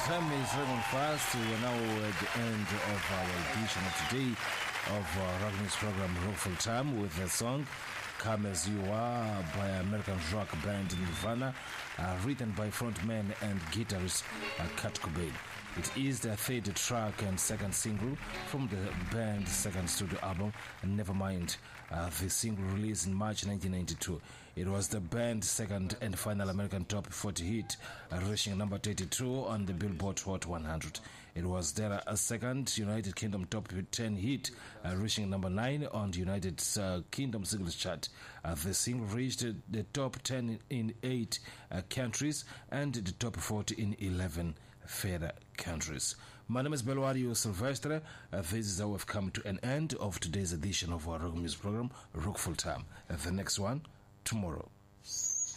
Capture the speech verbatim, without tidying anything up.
Time is running fast. We are now at the end of our edition of today of our rock news program, Rockful Time, with the song Come As You Are by American rock band Nirvana, uh, written by frontman and guitarist uh, Kurt Cobain. It is the third track and second single from the band's second studio album, Nevermind. Uh, the single released in March nineteen ninety-two. It was the band's second and final American top forty hit, uh, reaching number thirty-two on the Billboard Hot one hundred. It was their uh, second United Kingdom top ten hit, uh, reaching number nine on the United uh, Kingdom singles chart. Uh, the single reached the top ten in eight uh, countries and the top forty in eleven further countries. My name is Belwario Silvestre. Uh, this is how we've come to an end of today's edition of our rock music program, Rockful Time. Uh, the next one, tomorrow.